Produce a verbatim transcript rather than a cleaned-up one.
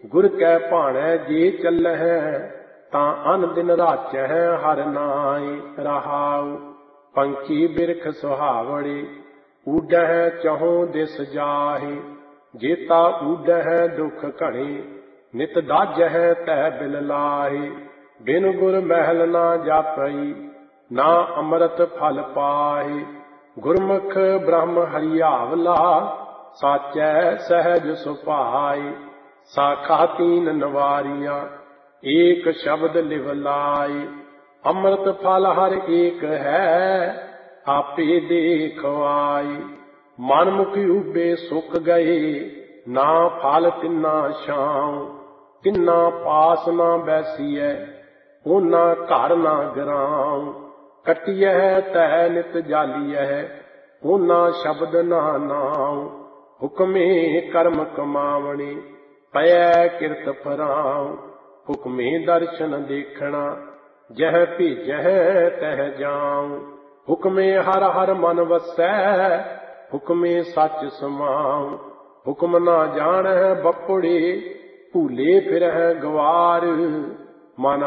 गुर कै भाणै जे चलहै तां अन दिन राचै हर नाई रहाऊ। पंछी बिरख सुहावड़े ऊडह चहों दिस जाहि, जेता ऊडह दुख घणे नित दाजह तह बिल लाहि। बिन गुर महल ना जापई ना अमृत फल पाहि, गुरमुख ब्रह्म हरियावला साचै सहज सुभाई। साखा तीन नवारियां एक शब्द लिव लाई, अमृत फल हर एक है आपे देखवाई। मन मुख उबे सुख गए ना फल तिन्ना छाऊं, तिन्ना पास ना बैसीय ओना घर ना गराऊं। कटियह तह नित जालियह ओना शब्द ना नाऊं, हुक्मे कर्म कमावणे पै किरत फराऊं। हुक्मे दर्शन देखना जह भेजह तह जाऊं, हुक्मे हर हर मन वसै हुक्मे सच समाऊं। हुक्म ना जानह बपुड़े भूले फिरह गवार, मन